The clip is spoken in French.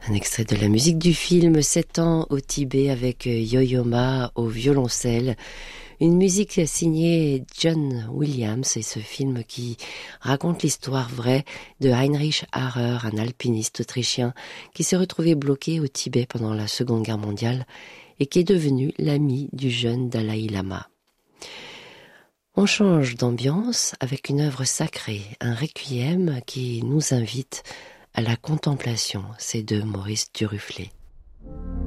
Un extrait de la musique du film 7 ans au Tibet avec Yo-Yo Ma au violoncelle. Une musique signée John Williams et ce film qui raconte l'histoire vraie de Heinrich Harrer, un alpiniste autrichien qui s'est retrouvé bloqué au Tibet pendant la Seconde Guerre mondiale et qui est devenu l'ami du jeune Dalai Lama. On change d'ambiance avec une œuvre sacrée, un requiem qui nous invite à la contemplation, c'est de Maurice Duruflé.